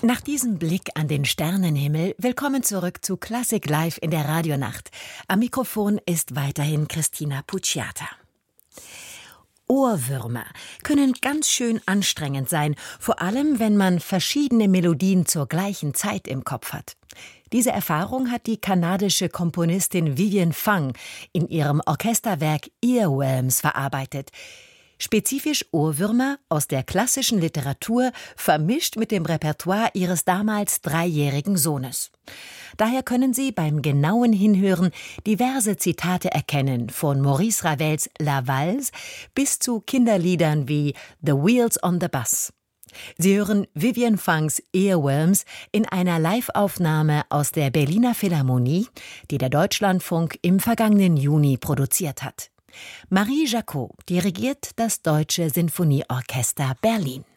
Nach diesem Blick an den Sternenhimmel, willkommen zurück zu Klassik Live in der Radionacht. Am Mikrofon ist weiterhin Christina Pucciata. Ohrwürmer können ganz schön anstrengend sein, vor allem wenn man verschiedene Melodien zur gleichen Zeit im Kopf hat. Diese Erfahrung hat die kanadische Komponistin Vivian Fang in ihrem Orchesterwerk Earworms verarbeitet. Spezifisch Ohrwürmer aus der klassischen Literatur, vermischt mit dem Repertoire ihres damals 3-jährigen Sohnes. Daher können Sie beim genauen Hinhören diverse Zitate erkennen, von Maurice Ravels La Valse bis zu Kinderliedern wie The Wheels on the Bus. Sie hören Vivian Fangs Earworms in einer Live-Aufnahme aus der Berliner Philharmonie, die der Deutschlandfunk im vergangenen Juni produziert hat. Marie Jacot dirigiert das Deutsche Sinfonieorchester Berlin.